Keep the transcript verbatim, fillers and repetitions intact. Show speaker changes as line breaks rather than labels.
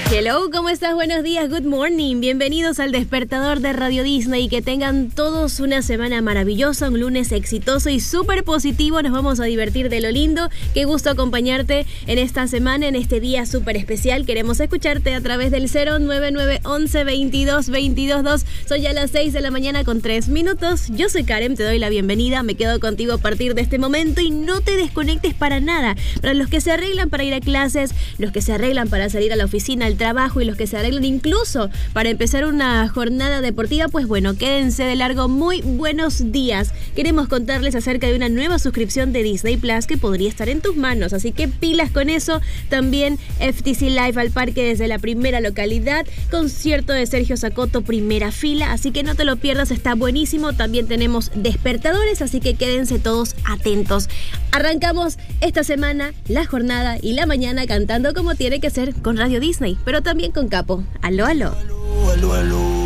Hello, ¿cómo estás? Buenos días, good morning. Bienvenidos al Despertador de Radio Disney. Que tengan todos una semana maravillosa, un lunes exitoso y súper positivo. Nos vamos a divertir de lo lindo. Qué gusto acompañarte en esta semana, en este día súper especial. Queremos escucharte a través del cero nueve nueve once veintidós veintidós dos. Son ya las seis de la mañana con tres minutos. Yo soy Karen, te doy la bienvenida. Me quedo contigo a partir de este momento y no te desconectes para nada. Para los que se arreglan para ir a clases, los que se arreglan para salir a la oficina, al trabajo y los que se arreglan incluso para empezar una jornada deportiva, pues bueno, quédense de largo. Muy buenos días. Queremos contarles acerca de una nueva suscripción de Disney Plus que podría estar en tus manos, así que pilas con eso. También F T C Live al parque desde la primera localidad, concierto de Sergio Sacoto, primera fila, así que no te lo pierdas, está buenísimo. También tenemos despertadores, así que quédense todos atentos. Arrancamos esta semana, la jornada y la mañana cantando como tiene que ser con Radio Disney, pero también con Capo. Aló, aló.
Aló, aló, aló.